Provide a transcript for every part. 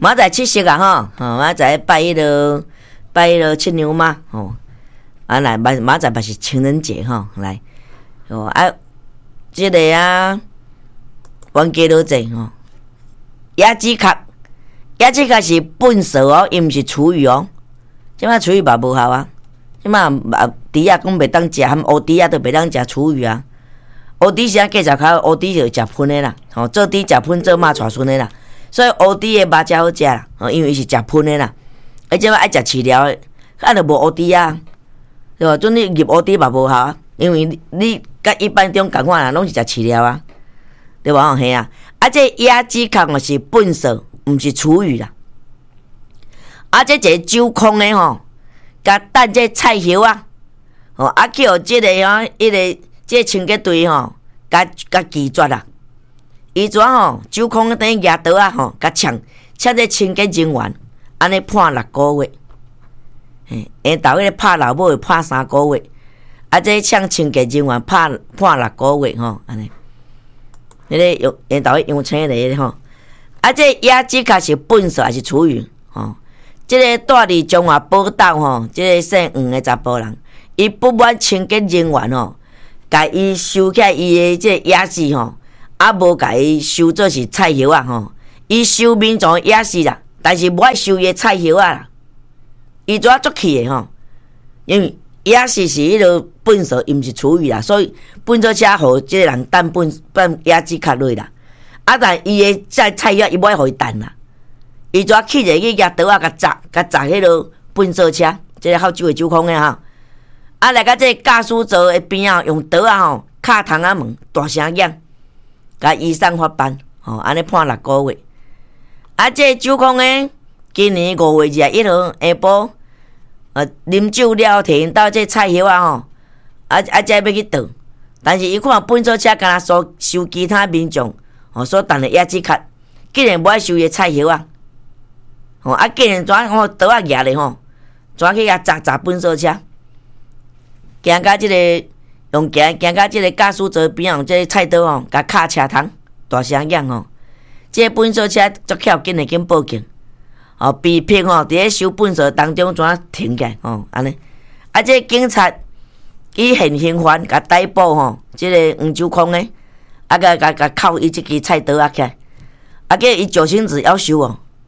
明仔载7夕啊吼，明仔载拜七娘妈吼，啊来明仔载嘛是情人节吼，来哦这个啊，冤家路者吼，野子壳是本色哦，伊毋是厨余哦，即摆厨余嘛无效啊，即摆猪仔讲袂当食，含乌猪仔都袂当食厨余啊。乌猪是啊，介绍较乌猪就食喷的啦，吼，做猪食喷，做肉带笋的啦。所以乌猪的肉才好食啦，因为伊是食喷的啦。即摆爱食饲料的，啊，就无乌猪啊，对无？准你入乌猪嘛无效啊，因为你甲一般中共款啦，拢是食饲料啊，对无？吼，嘿啊，这野子壳是粪扫，毋是厨余啦。这一个酒空的吼，甲等这菜叶啊，去互这个这个清洁队甲拒绝啦。伊怎酒空等举刀啊甲抢这清洁人员，安尼判6个月。因头迄个拍老母拍3个月，这抢清洁人员判6个月安尼。迄个因头用青的吼，这野子壳是粪扫还是厨余这个住伫中华宝岛这个姓黄的查甫人，伊不满清洁人员甲伊收起来伊的这个野屎无甲伊收做是菜叶伊收民众的野屎啦，但是无爱收伊的菜叶啦。伊怎足气的因为野屎是迄落粪扫，伊毋是厨余啦，所以粪扫车互即个人等野子壳落啦。但伊的菜叶伊无爱互伊等啦。伊怎气者去举刀甲砸迄落粪扫车，即个好酒的酒空的来到这个驾驶座的边用刀敲窗仔门，大声讲，甲医生发办，安尼判6个月。这个酒空的今年5月21号下晡，啉酒了摕因兜这菜叶才要去倒，但是伊看粪扫车敢若收其他民众所等的野子壳，竟然无爱收伊的菜叶竟然怎刀举咧怎去砸粪扫车，行到即个用行到即个驾驶座边用即个菜刀甲敲车窗，大声讲即个粪扫车足巧，紧报警被迫伫咧收粪扫当中怎停起来安尼即个警察以现行犯甲逮捕即个黄酒空的甲扣伊即支菜刀起来叫伊酒精值要收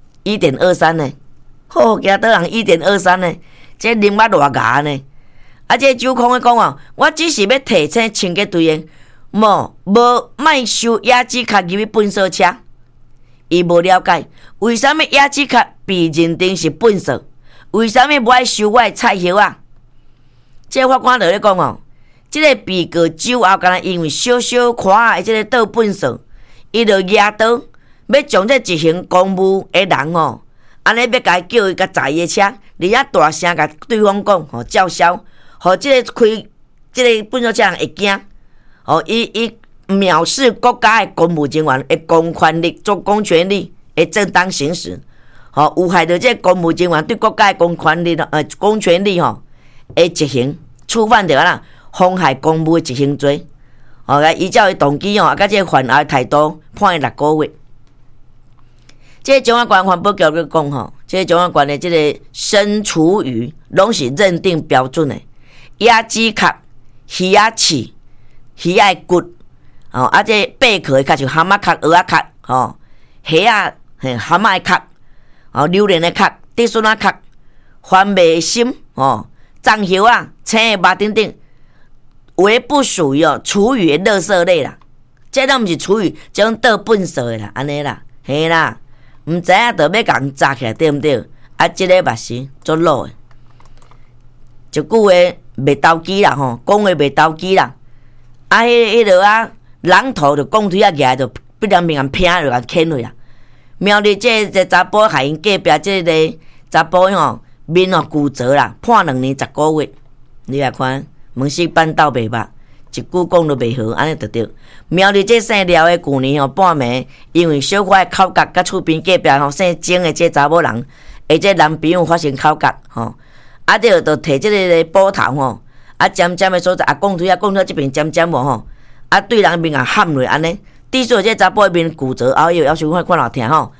1.23呢，惊倒人1.23呢，这啉捌偌牙呢。这个酒空的讲我只是要提醒清洁队员，无卖收野子壳入去粪扫车。伊无了解为什么野子壳被认定是粪扫，为什么无爱收我的菜叶这法官就咧讲这个被告酒后，敢若因为小夸的这个倒粪扫，伊就举刀要将这执行公务的人安尼要甲伊叫伊甲砸伊的车，而且大声甲对方讲叫嚣，互即个开即个粪扫车人会惊伊藐视国家的公务人员的公权力、公权力的正当行使，有害到这个公务人员对国家的公权力的执行，触犯着妨害公务的执行罪。依照伊动机甲这个犯案态度，判伊6个月。这个中央关环保局咧讲这个中央关的这个生厨余拢是认定标准的，野子壳、鱼仔翅、鱼仔骨这贝壳的壳就蛤蟆壳、鹅仔壳虾蛤蟆的壳榴莲的壳、竹笋仔壳、番麦心藏叶青的肉等等，为不属于厨余的垃圾类啦。这拢毋是厨余，这种倒粪扫的啦，安尼啦，嘿啦。毋知影就要甲人砸起来，对毋对？即个嘛是足老的，一句话袂投机啦讲话袂投机啦。迄落人头就讲腿举就必然命人拼落甲牵落啦。苗栗这个查甫害因隔壁这个查甫面骨折啦，判2年10个月。你来看，门市办到袂捌。一句讲都袂好，安尼就对。苗栗这姓廖的旧年半暝，因为小可的口角，甲厝边隔壁姓曾的这查某人，这男朋友发生口角就摕这个布头尖尖的所在讲腿这边尖尖对人面喊落安尼，滴水这查甫面骨折，后又要想看偌疼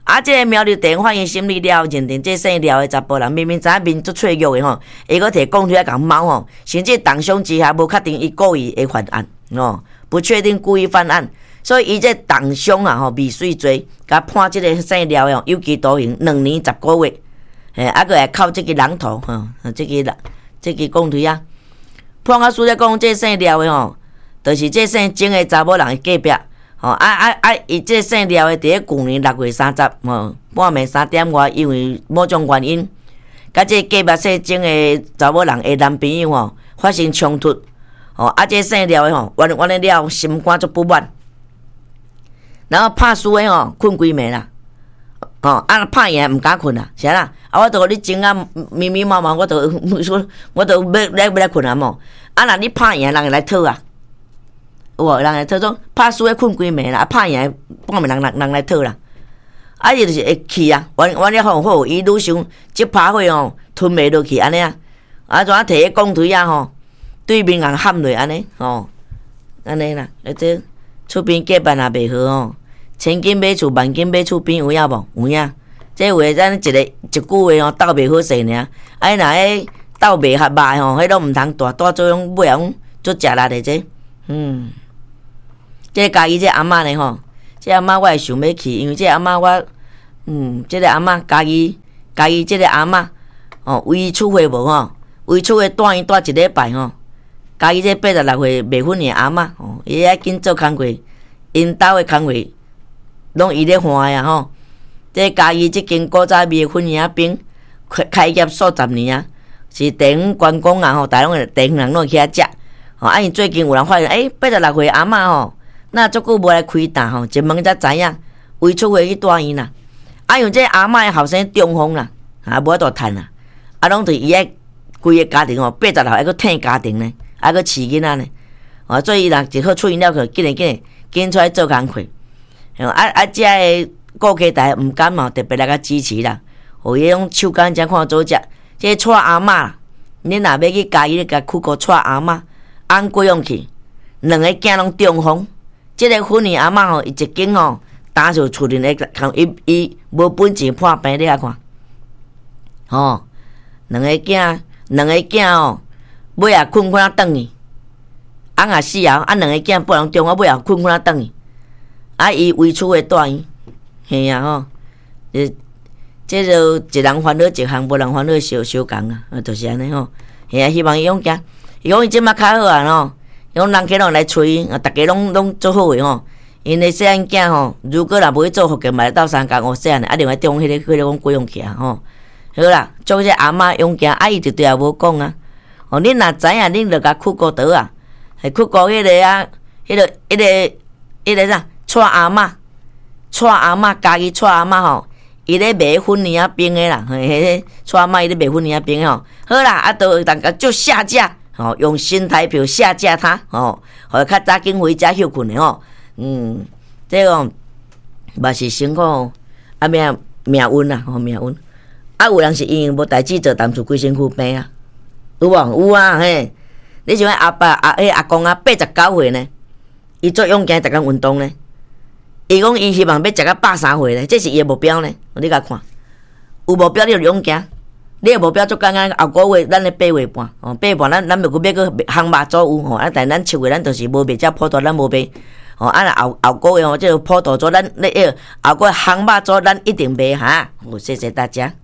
这个苗栗电反应心理了认定这姓廖的查甫人，明明知影面足脆弱的吼，伊搁摕讲出来共猫吼，甚至当伤之下无确定伊故意会犯案哦，不确定故意犯案，所以伊这当伤啊吼未遂罪，甲判这个姓廖的有期徒刑2年10个月，还佫会靠这个人头吼，这个讲推啊，判决书咧讲这姓廖的吼，就是这姓曾的查某人的隔壁。伊这姓廖的，伫咧去年6月30，半暝3点外，因为某种原因，甲这隔壁姓曾的查某人的男朋友发生冲突，这姓廖的冤的了，心肝足不满，然后拍输的困规暝啦，拍赢毋敢困啦，是啦，我都你情啊迷迷茫茫，我都要来困啊莫，若你拍赢，人会来讨啊。有无人来讨种拍输的困规暝啦，拍赢半暝人来讨啦，伊就是会气啊，冤了好，伊愈想即拍火吞袂落去安尼啊，怎摕迄钢槌啊对面人喊落安尼安尼啦，这厝边隔壁也袂好千金买厝，万金买厝边有影无？有影，这话咱一句话斗袂好势尔，若迄斗袂合歹迄拢毋通大作用，尾啊做食力的这，这家己这阿嬷呢这阿嬷我会想要去，因为这阿嬷我，这个阿嬷家己这个阿嬷为厝会无为厝会带伊带一礼拜家己这86岁未婚的阿嬷伊爱紧做工课，因兜的工课拢伊咧换呀这家己这间古早味的婚宴饼开业数10年啊，是地方观光啊大拢地方人拢去遐食因最近有人发现86岁阿嬷那足久无来开单一问才知影，为厝会去带伊啦。因为这阿嬷的后生中风啦，无法度趁啦，拢对伊个规个家庭80后还佫疼家庭呢，还佫饲囡仔呢。所以伊若一好出院了去，紧出来做工课。遮个顾客大毋敢特别来甲支持啦，互伊种手工才看做食。这带阿嬷啦，恁若要去家己甲去个带阿嬷，按过用去，2个囝拢中风。这个婚礼阿嬷伊一经打就厝里咧，伊无本钱破病，你来看2个囝尾也困啊转去，翁也死啊，2个囝不人中尾也困啊转去，伊为厝会带伊，嘿啊这就一人烦恼一项，无人烦恼相共啊，就是安尼嘿啊，希望伊勇行，伊讲伊即马较好啊用人客拢来催伊，大家拢做好诶因为细汉囝如果若无去做福建，嘛斗相共细汉另外中迄个讲过用起啊好啦，做这阿嬷勇行，伊就对也无讲啊。恁若知影，恁就甲去过倒啊，去过迄个啊，迄个啥，带阿嬷家己带阿嬷伊咧卖婚礼啊饼诶啦，迄带阿嬷伊咧卖婚礼啊饼好啦，都大家做下架。用新台票下架他互较早紧回家休困的这个嘛是辛苦命运啦命运有人是因为无代志做，当初规身躯病啊，有无？有啊嘿！你像阿爸阿公89岁呢，伊做勇健，逐工运动呢，伊讲伊希望要食到103岁呢，这是伊的目标呢。你甲看，有目标你就勇健。你的目标足简单，后个月咱咧8月半，8月半咱要去烘肉组有但咱7月咱就是无卖只普渡，咱无卖后个月这个普渡组咱咧后个月烘肉组咱一定卖哈。谢谢大家。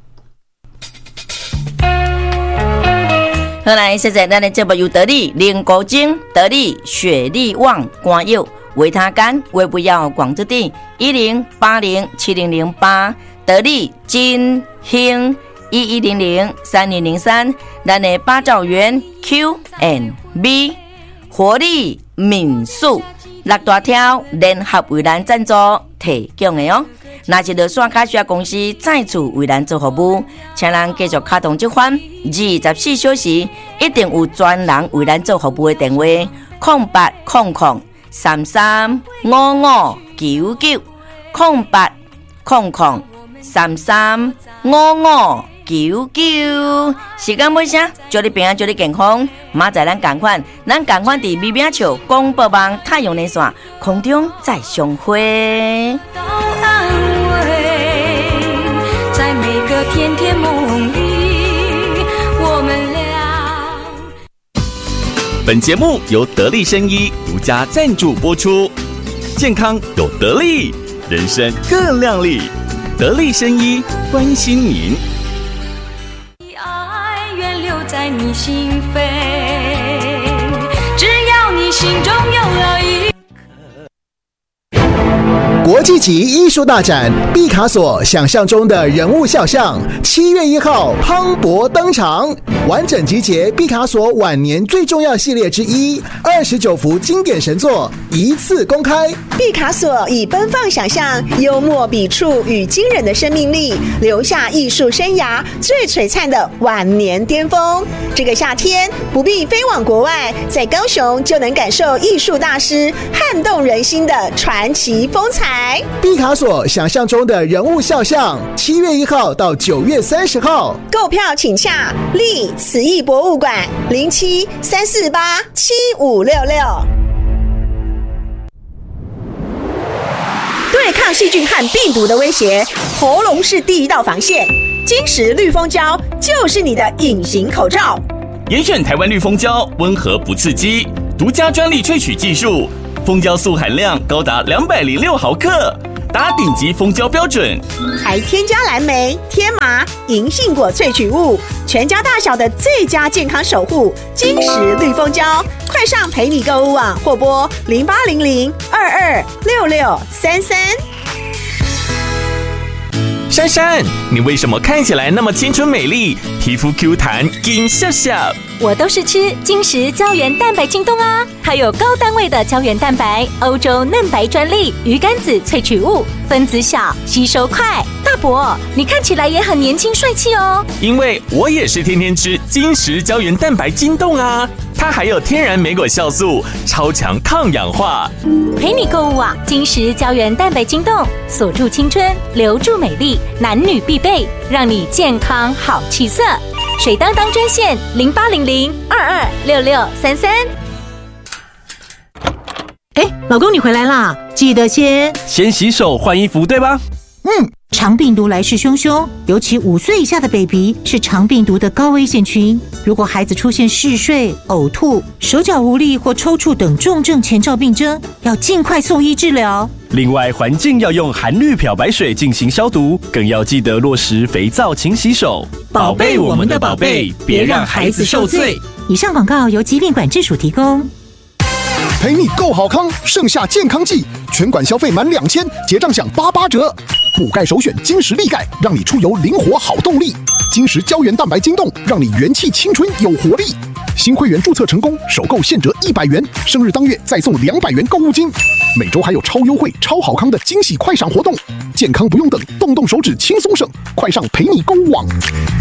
好来，谢谢咱的节目由得力灵骨精、得力血力旺、肝药维他肝、胃不药广之地10807008得力金兴。11003203，咱的八兆元 Q&B 活力民宿6大条联合为咱赞助提供的若是落线卡需要公司再次为咱做服务，请咱继续卡通这款24小时一定有专人为咱做服务的电话0800335599 0800335599。时间尾声，祝你平安，祝你健康。明仔咱同款伫咪咪笑广播网太阳连线空中再相会。 个甜甜梦里，我们俩。 本节目由得力生医独家赞助播出，健康有得力，人生更亮丽。得力生医关心您。 爱愿留在你心扉，只要你心中有了一。 国际级艺术大展毕卡索想象中的人物肖像，7月1号磅礴登场，完整集结毕卡索晚年最重要系列之一，29幅经典神作一次公开。 毕卡索以奔放想象、幽默笔触与惊人的生命力，留下艺术生涯最璀璨的晚年巅峰。这个夏天不必飞往国外，在高雄就能感受艺术大师撼动人心的传奇风采。 毕卡索想象中的人物肖像，7月1号到9月30号， 购票请洽立慈艺博物馆07-348-7566。对抗细菌和病毒的威胁，喉咙是第一道防线。金石绿蜂胶就是你的隐形口罩。 严选台湾绿蜂胶，温和不刺激，独家专利萃取技术，蜂胶素含量高达206毫克，达顶级蜂胶标准， 还添加蓝莓、天麻、银杏果萃取物，全家大小的最佳健康守护。金石绿蜂胶，快上陪你购物网或拨0800-226633。 珊珊，你为什么看起来那么青春美丽，皮肤 Q 弹，金笑笑？ 我都是吃金石胶原蛋白晶冻啊，还有高单位的胶原蛋白，欧洲嫩白专利，鱼肝子萃取物，分子小，吸收快。大伯，你看起来也很年轻帅气哦。 因为我也是天天吃金石胶原蛋白晶冻啊，它还有天然莓果酵素，超强抗氧化。 陪你购物网，金石胶原蛋白晶冻，锁住青春，留住美丽，男女必备，让你健康好气色。水当当专线0800-226633。 老公你回来啦，记得先洗手换衣服，对吧？ 肠病毒来势汹汹，尤其5岁以下的 baby 是肠病毒的高危险群。如果孩子出现嗜睡、呕吐、手脚无力或抽搐等重症前兆病征，要尽快送医治疗。 另外，环境要用含氯漂白水进行消毒，更要记得落实肥皂勤洗手，宝贝我们的宝贝，别让孩子受罪。 以上广告由疾病管制署提供。 陪你够好康，盛夏健康季，全馆消费满2000，结账享88折。补钙首选金石力钙，让你出游灵活好动力。金石胶原蛋白晶冻，让你元气青春有活力。新会员注册成功，首购现折100元，生日当月再送200元购物金。每周还有超优惠、超好康的惊喜快闪活动，健康不用等，动动手指轻松省，快上陪你购物网。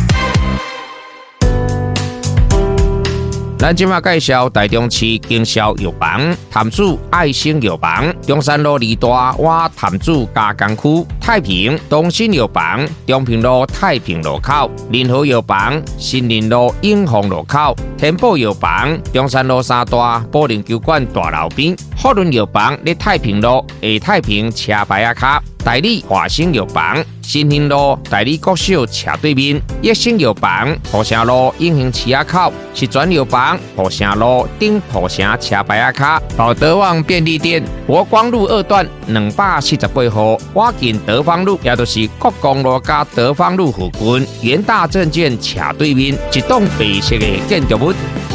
咱今麦介绍台中市经销药房潭子爱心药房，中山路2大湾潭子加工区，太平东新药房，中平路太平路口，仁和药房新林路永丰路口，天宝药房中山路3大保龄球馆大楼边，福伦药房在太平路下太平车牌仔卡，代理华兴药房新兴路代理国小斜对面，益生药房浦城路永兴市仔口，是转药房浦城路顶浦城车牌仔卡，宝德旺便利店国光路2段248号，我近德芳路，也就是国光路加德芳路附近，元大证券斜对面，一栋白色的建筑物。